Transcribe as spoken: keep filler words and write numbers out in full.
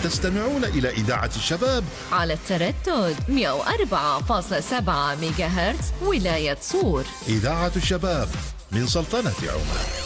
تستمعون إلى إذاعة الشباب على التردد مئة وأربعة فاصلة سبعة ميجا هرتز ولاية صور. إذاعة الشباب من سلطنة عمان.